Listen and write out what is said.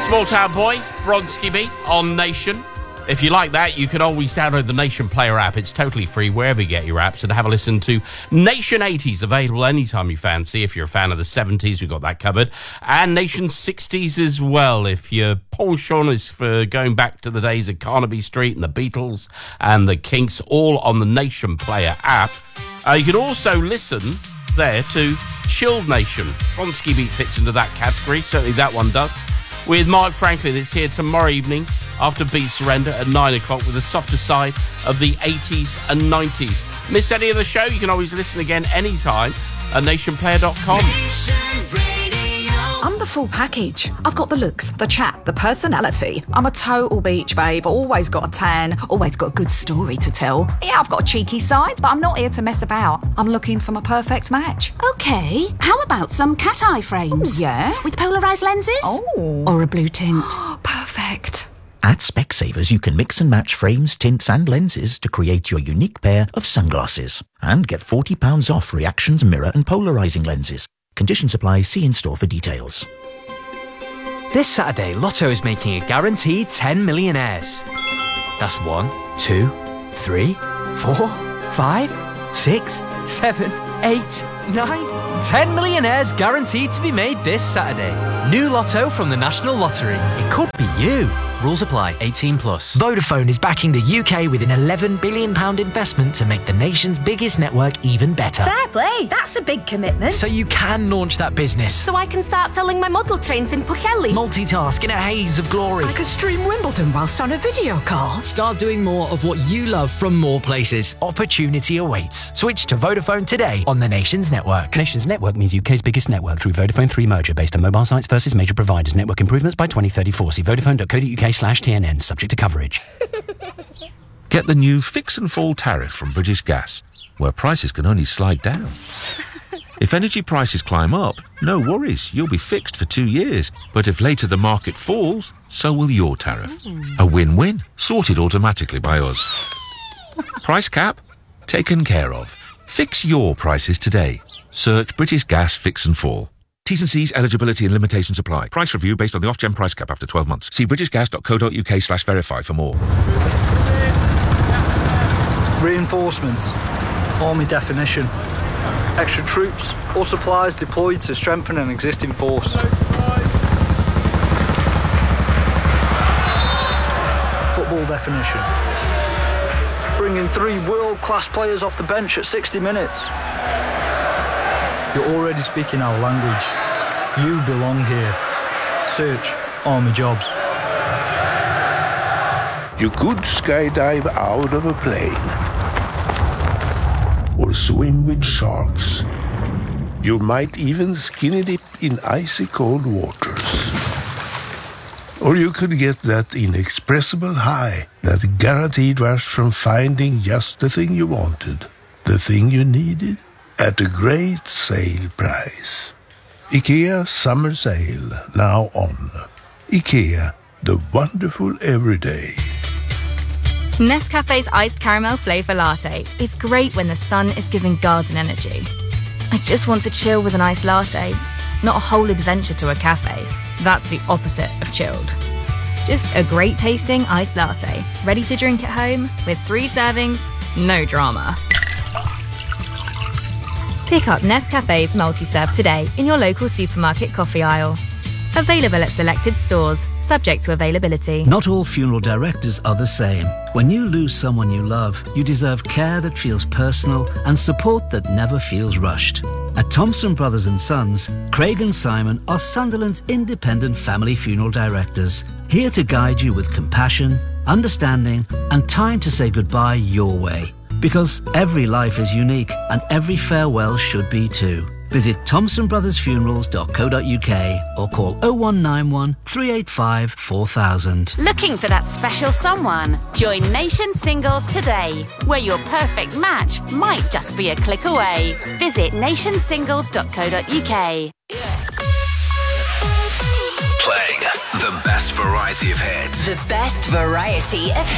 Small Town Boy, Bronski Beat on Nation. If you like that, you can always download the Nation Player app. It's totally free wherever you get your apps, and have a listen to Nation 80s, available anytime you fancy. If you're a fan of the 70s, we've got that covered. And Nation 60s as well. If your penchant is for going back to the days of Carnaby Street and the Beatles and the Kinks, all on the Nation Player app. You can also listen there to Chilled Nation. Bronski Beat fits into that category, certainly that one does. With Mark Franklin, it's here tomorrow evening after Beat Surrender at 9 o'clock with the softer side of the 80s and 90s. Miss any of the show? You can always listen again anytime at nationplayer.com. I'm the full package. I've got the looks, the chat, the personality. I'm a total beach babe, always got a tan, always got a good story to tell. Yeah, I've got a cheeky side, but I'm not here to mess about. I'm looking for my perfect match. Okay, how about some cat eye frames? Ooh, yeah? With polarised lenses? Oh. Or a blue tint? Perfect. At Specsavers, you can mix and match frames, tints and lenses to create your unique pair of sunglasses. And get £40 off Reactions mirror and polarising lenses. Conditions apply. See in-store for details. This Saturday, Lotto is making a guaranteed 10 millionaires. That's 1, 2, 3, 4, 5, 6, 7, 8, 9... 10 millionaires guaranteed to be made this Saturday. New Lotto from the National Lottery. It could be you. Rules apply. 18 plus. Vodafone is backing the UK with an £11 billion investment to make the nation's biggest network even better. Fair play, that's a big commitment. So you can launch that business. So I can start selling my model trains in Pwllheli. Multitask in a haze of glory. I could stream Wimbledon whilst on a video call. Start doing more of what you love from more places. Opportunity awaits. Switch to Vodafone today on the nation's network. Nation's network means UK's biggest network through Vodafone 3 merger based on mobile sites versus major providers. Network improvements by 2034. See vodafone.co.uk/TNN, subject to coverage. Get the new Fix and Fall tariff from British Gas, where prices can only slide down. If energy prices climb up, no worries, you'll be fixed for 2 years. But if later the market falls, so will your tariff. A win-win, sorted automatically by us. Price cap? Taken care of. Fix your prices today. Search British Gas Fix and Fall. T's and C's, eligibility and limitations apply. Price review based on the off-gen price cap after 12 months. See britishgas.co.uk/verify for more. Reinforcements. Army definition. Extra troops or supplies deployed to strengthen an existing force. Football definition. Bringing 3 world-class players off the bench at 60 minutes. You're already speaking our language. You belong here. Search Army Jobs. You could skydive out of a plane. Or swim with sharks. You might even skinny dip in icy cold waters. Or you could get that inexpressible high, that guaranteed rush from finding just the thing you wanted, the thing you needed, at a great sale price. IKEA Summer Sale, now on. IKEA, the wonderful everyday. Nescafe's iced caramel flavour latte is great when the sun is giving garden energy. I just want to chill with an iced latte, not a whole adventure to a cafe. That's the opposite of chilled. Just a great tasting iced latte, ready to drink at home with 3 servings, no drama. Pick up Nescafe's multi-serve today in your local supermarket coffee aisle. Available at selected stores, subject to availability. Not all funeral directors are the same. When you lose someone you love, you deserve care that feels personal and support that never feels rushed. At Thompson Brothers & Sons, Craig and Simon are Sunderland's independent family funeral directors, here to guide you with compassion, understanding and time to say goodbye your way. Because every life is unique and every farewell should be too. Visit thompsonbrothersfunerals.co.uk or call 0191 385 4000. Looking for that special someone? Join Nation Singles today, where your perfect match might just be a click away. Visit nationsingles.co.uk. Playing the best variety of hits. The best variety of